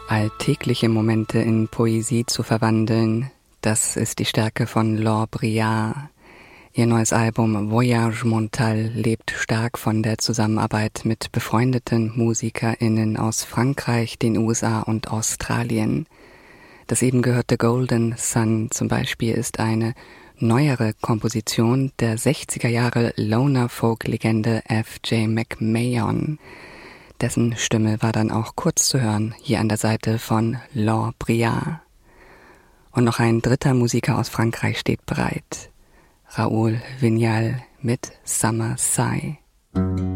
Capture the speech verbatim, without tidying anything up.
Alltägliche Momente in Poesie zu verwandeln, das ist die Stärke von Laure Briard. Ihr neues Album Voyage Mental lebt stark von der Zusammenarbeit mit befreundeten MusikerInnen aus Frankreich, den U S A und Australien. Das eben gehörte Golden Sun zum Beispiel ist eine neuere Komposition der sechziger Jahre Loner-Folk-Legende F J McMahon. Dessen Stimme war dann auch kurz zu hören, hier an der Seite von Laure Briard. Und noch ein dritter Musiker aus Frankreich steht bereit. Raoul Vignal mit Summer Sigh.